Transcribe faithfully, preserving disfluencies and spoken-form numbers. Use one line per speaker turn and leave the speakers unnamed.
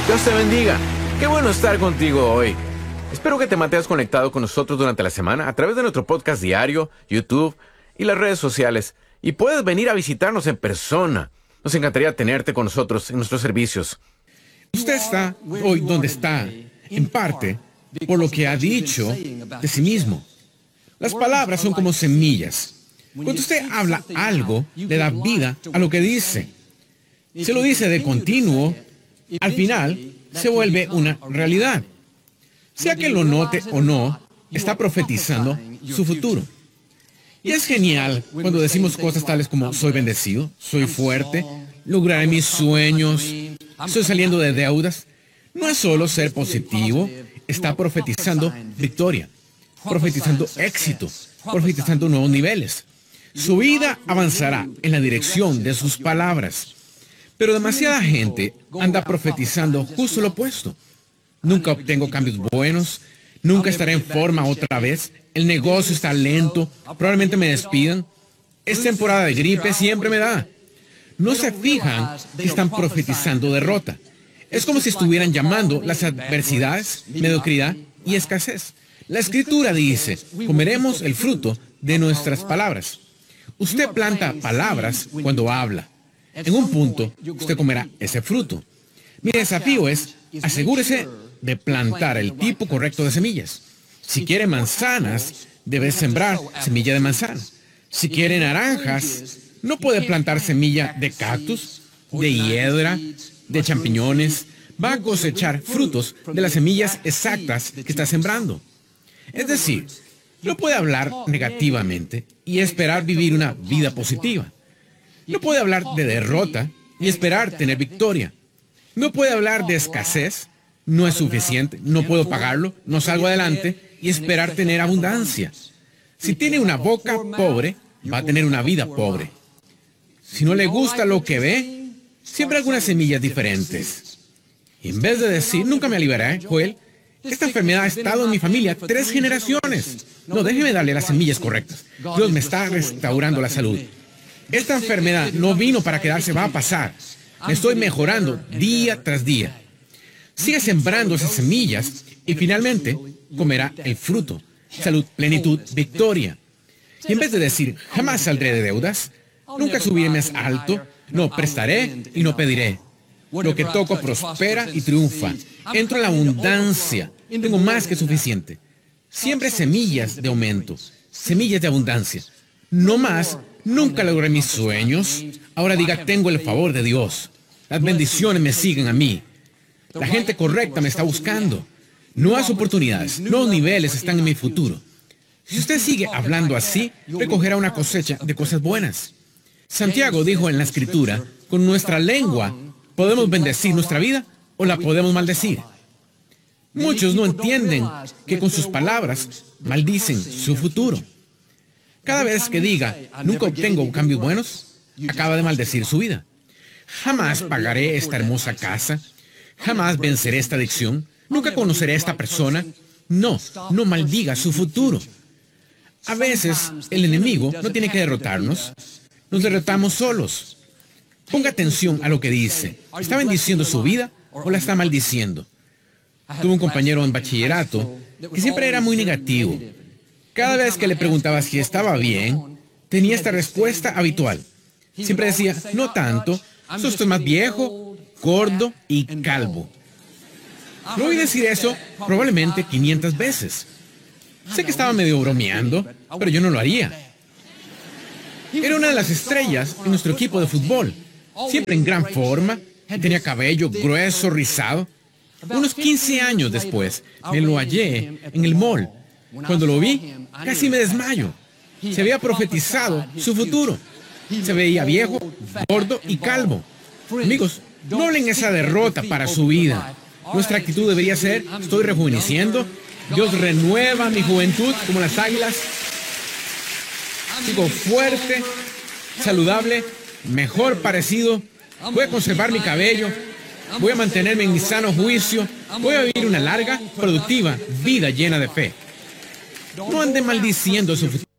Dios te bendiga. Qué bueno estar contigo hoy. Espero que te mantengas conectado con nosotros durante la semana a través de nuestro podcast diario, YouTube y las redes sociales. Y puedes venir a visitarnos en persona. Nos encantaría tenerte con nosotros en nuestros servicios.
Usted está hoy donde está, en parte, por lo que ha dicho de sí mismo. Las palabras son como semillas. Cuando usted habla algo, le da vida a lo que dice. Se lo dice de continuo, al final se vuelve una realidad. Sea que lo note o no, está profetizando su futuro. Y es genial cuando decimos cosas tales como soy bendecido, soy fuerte, lograré mis sueños, estoy saliendo de deudas. No es solo ser positivo, está profetizando victoria, profetizando éxito, profetizando nuevos niveles. Su vida avanzará en la dirección de sus palabras. Pero demasiada gente anda profetizando justo lo opuesto. Nunca obtengo cambios buenos, nunca estaré en forma otra vez, el negocio está lento, probablemente me despidan, es temporada de gripe, siempre me da. No se fijan que están profetizando derrota. Es como si estuvieran llamando las adversidades, mediocridad y escasez. La Escritura dice, comeremos el fruto de nuestras palabras. Usted planta palabras cuando habla. En un punto, usted comerá ese fruto. Mi desafío es, asegúrese de plantar el tipo correcto de semillas. Si quiere manzanas, debe sembrar semilla de manzana. Si quiere naranjas, no puede plantar semilla de cactus, de hiedra, de champiñones. Va a cosechar frutos de las semillas exactas que está sembrando. Es decir, no puede hablar negativamente y esperar vivir una vida positiva. No puede hablar de derrota y esperar tener victoria. No puede hablar de escasez, no es suficiente, no puedo pagarlo, no salgo adelante y esperar tener abundancia. Si tiene una boca pobre, va a tener una vida pobre. Si no le gusta lo que ve, siembra algunas semillas diferentes. Y en vez de decir, nunca me aliviaré, Joel, esta enfermedad ha estado en mi familia tres generaciones. No, déjeme darle las semillas correctas. Dios me está restaurando la salud. Esta enfermedad no vino para quedarse, va a pasar. Me estoy mejorando día tras día. Sigue sembrando esas semillas y finalmente comerá el fruto. Salud, plenitud, victoria. Y en vez de decir, jamás saldré de deudas, nunca subiré más alto, no prestaré y no pediré. Lo que toco prospera y triunfa. Entro en la abundancia. Tengo más que suficiente. Siempre semillas de aumento, semillas de abundancia. No más, nunca logré mis sueños. Ahora diga, tengo el favor de Dios. Las bendiciones me siguen a mí. La gente correcta me está buscando. Nuevas oportunidades, nuevos niveles están en mi futuro. Si usted sigue hablando así, recogerá una cosecha de cosas buenas. Santiago dijo en la Escritura, con nuestra lengua podemos bendecir nuestra vida o la podemos maldecir. Muchos no entienden que con sus palabras maldicen su futuro. Cada vez que diga, nunca obtengo cambios buenos, acaba de maldecir su vida. Jamás pagaré esta hermosa casa, jamás venceré esta adicción, nunca conoceré a esta persona. No, no maldiga su futuro. A veces el enemigo no tiene que derrotarnos, nos derrotamos solos. Ponga atención a lo que dice. ¿Está bendiciendo su vida o la está maldiciendo? Tuve un compañero en bachillerato que siempre era muy negativo. Cada vez que le preguntaba si estaba bien, tenía esta respuesta habitual. Siempre decía, no tanto, yo estoy más viejo, gordo y calvo. Lo oí decir eso probablemente quinientas veces. Sé que estaba medio bromeando, pero yo no lo haría. Era una de las estrellas en nuestro equipo de fútbol. Siempre en gran forma, tenía cabello grueso, rizado. Unos quince años después, me lo hallé en el mall. Cuando lo vi, casi me desmayo. Se había profetizado su futuro. Se veía viejo, gordo y calvo. Amigos, no hablen esa derrota para su vida. Nuestra actitud debería ser, estoy rejuveneciendo. Dios renueva mi juventud como las águilas. Sigo fuerte, saludable, mejor parecido. Voy a conservar mi cabello. Voy a mantenerme en mi sano juicio. Voy a vivir una larga, productiva vida llena de fe. No ande maldiciendo su futuro.